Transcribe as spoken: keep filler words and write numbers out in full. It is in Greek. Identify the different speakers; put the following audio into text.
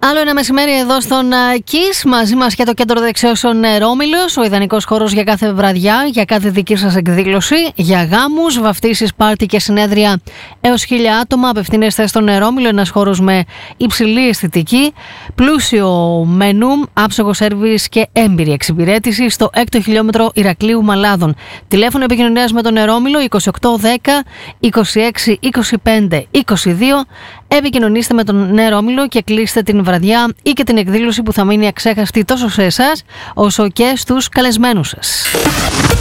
Speaker 1: Άλλο ένα μεσημέρι εδώ στον Kiss, μαζί μας και το κέντρο δεξιώσεων Ρόμιλος, ο ιδανικός χώρος για κάθε βραδιά, για κάθε δική σας εκδήλωση, για γάμους, βαφτίσεις, πάρτι και συνέδρια έως χίλια άτομα. Απευθύνεστε στον Ρόμιλο, ένας χώρος με υψηλή αισθητική, πλούσιο μενού, άψογο σέρβις και έμπειρη εξυπηρέτηση στο έκτο χιλιόμετρο Ηρακλείου Μαλάδων. Τηλέφωνο επικοινωνίας με τον Ρόμιλο είκοσι οκτώ δέκα είκοσι έξι είκοσι πέντε είκοσι δύο. Επικοινωνήστε με τον Ρόμιλο και κλείστε την βραδιά ή και την εκδήλωση που θα μείνει αξέχαστη τόσο σε εσάς όσο και στους καλεσμένους σας.